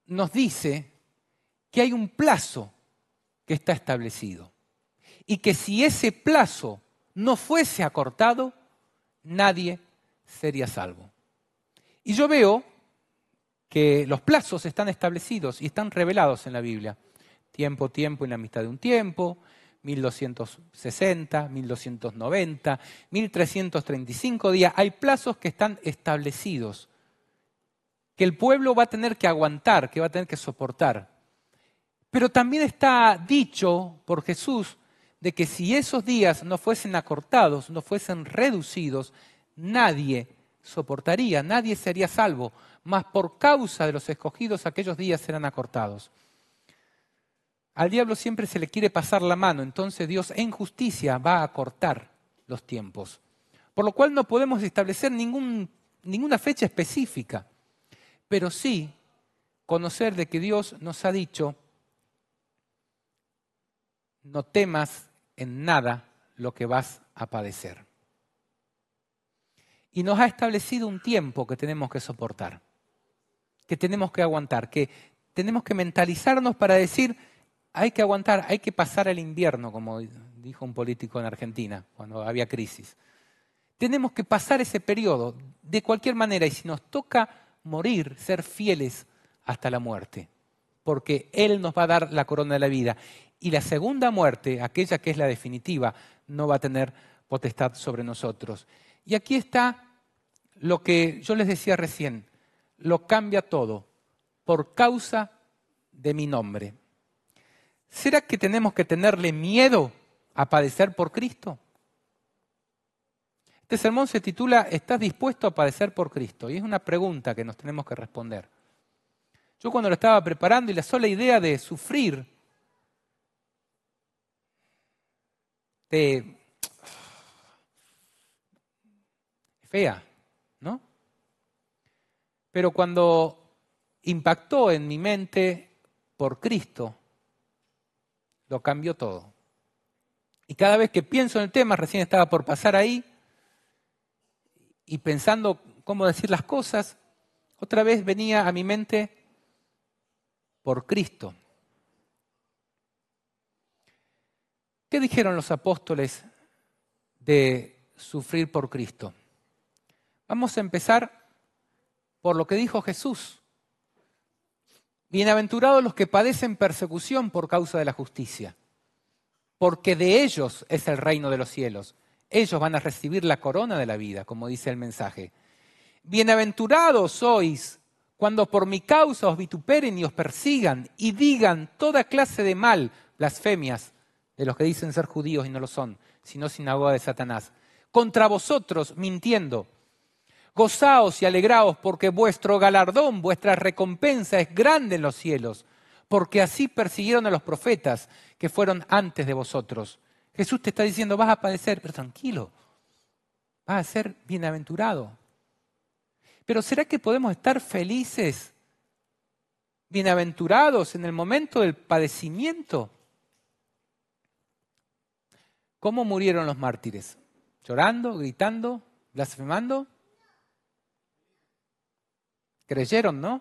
nos dice que hay un plazo que está establecido y que si ese plazo no fuese acortado, nadie sería salvo. Y yo veo que los plazos están establecidos y están revelados en la Biblia. Tiempo y la mitad de un tiempo, 1260, 1290, 1335 días. Hay plazos que están establecidos, que el pueblo va a tener que aguantar, que va a tener que soportar. Pero también está dicho por Jesús de que si esos días no fuesen acortados, no fuesen reducidos, nadie soportaría, nadie sería salvo, mas por causa de los escogidos aquellos días serán acortados. Al diablo siempre se le quiere pasar la mano, entonces Dios en justicia va a acortar los tiempos. Por lo cual no podemos establecer ninguna fecha específica, pero sí conocer de que Dios nos ha dicho: no temas en nada lo que vas a padecer. Y nos ha establecido un tiempo que tenemos que soportar, que tenemos que aguantar, que tenemos que mentalizarnos para decir: hay que aguantar, hay que pasar el invierno, como dijo un político en Argentina cuando había crisis. Tenemos que pasar ese periodo de cualquier manera y si nos toca morir, ser fieles hasta la muerte, porque Él nos va a dar la corona de la vida. Y la segunda muerte, aquella que es la definitiva, no va a tener potestad sobre nosotros. Y aquí está lo que yo les decía recién: lo cambia todo por causa de mi nombre. ¿Será que tenemos que tenerle miedo a padecer por Cristo? Este sermón se titula ¿Estás dispuesto a padecer por Cristo? Y es una pregunta que nos tenemos que responder. Yo cuando lo estaba preparando y la sola idea de sufrir, fea, ¿no? Pero cuando impactó en mi mente por Cristo, lo cambió todo. Y cada vez que pienso en el tema, recién estaba por pasar ahí, y pensando cómo decir las cosas, otra vez venía a mi mente por Cristo. ¿Qué dijeron los apóstoles de sufrir por Cristo? Vamos a empezar por lo que dijo Jesús. Bienaventurados los que padecen persecución por causa de la justicia, porque de ellos es el reino de los cielos. Ellos van a recibir la corona de la vida, como dice el mensaje. Bienaventurados sois cuando por mi causa os vituperen y os persigan y digan toda clase de mal, blasfemias, de los que dicen ser judíos y no lo son, sino sinagoga de Satanás. Contra vosotros, mintiendo. Gozaos y alegraos porque vuestro galardón, vuestra recompensa es grande en los cielos, porque así persiguieron a los profetas que fueron antes de vosotros. Jesús te está diciendo: vas a padecer, pero tranquilo, vas a ser bienaventurado. Pero ¿será que podemos estar felices, bienaventurados en el momento del padecimiento? ¿Cómo murieron los mártires? ¿Llorando, gritando, blasfemando? Creyeron, ¿no?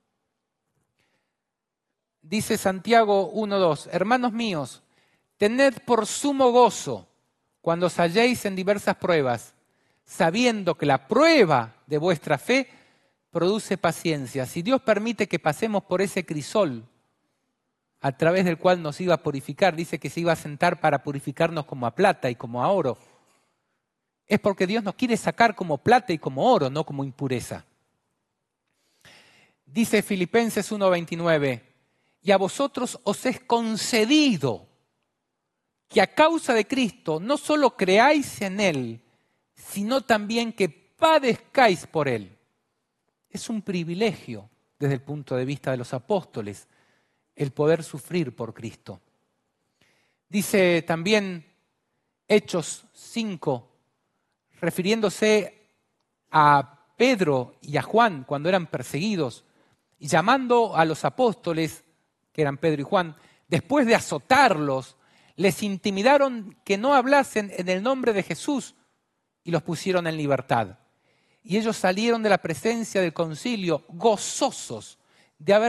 Dice Santiago 1:2: hermanos míos, tened por sumo gozo cuando os halléis en diversas pruebas, sabiendo que la prueba de vuestra fe produce paciencia. Si Dios permite que pasemos por ese crisol a través del cual nos iba a purificar, dice que se iba a sentar para purificarnos como a plata y como a oro, es porque Dios nos quiere sacar como plata y como oro, no como impureza. Dice Filipenses 1:29: y a vosotros os es concedido que a causa de Cristo no solo creáis en Él, sino también que padezcáis por Él. Es un privilegio desde el punto de vista de los apóstoles el poder sufrir por Cristo. Dice también Hechos 5, refiriéndose a Pedro y a Juan cuando eran perseguidos, y llamando a los apóstoles, que eran Pedro y Juan, después de azotarlos, les intimidaron que no hablasen en el nombre de Jesús y los pusieron en libertad. Y ellos salieron de la presencia del concilio gozosos de haber